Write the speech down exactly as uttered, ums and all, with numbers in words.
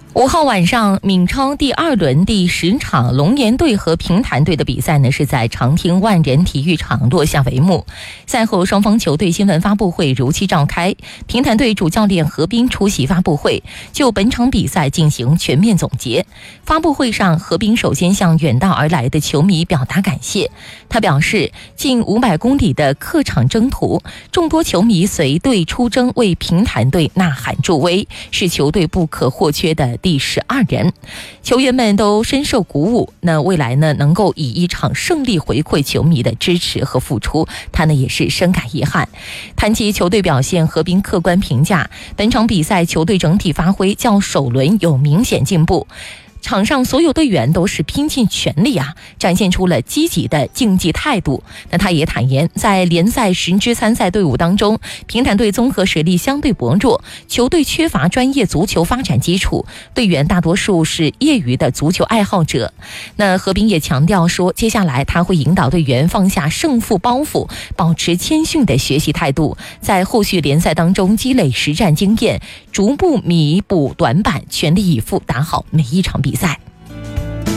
五号晚上，闽超第二轮第十场龙岩队和平潭队的比赛呢，是在长汀万人体育场落下帷幕。赛后，双方球队新闻发布会如期召开。平潭队主教练何斌出席发布会，就本场比赛进行全面总结。发布会上，何斌首先向远道而来的球迷表达感谢。他表示，近五百公里的客场征途，众多球迷随队出征，为平潭队呐喊助威，是球队不可或缺的第十二人。球员们都深受鼓舞，那未来呢能够以一场胜利回馈球迷的支持和付出，他呢也是深感遗憾。谈及球队表现，何斌客观评价，本场比赛球队整体发挥较首轮有明显进步。场上所有队员都是拼尽全力啊，展现出了积极的竞技态度。那他也坦言，在联赛十支参赛队伍当中，平潭队综合实力相对薄弱，球队缺乏专业足球发展基础，队员大多数是业余的足球爱好者。那何斌也强调说，接下来他会引导队员放下胜负包袱，保持谦逊的学习态度，在后续联赛当中积累实战经验，逐步弥补短板，全力以赴打好每一场比赛。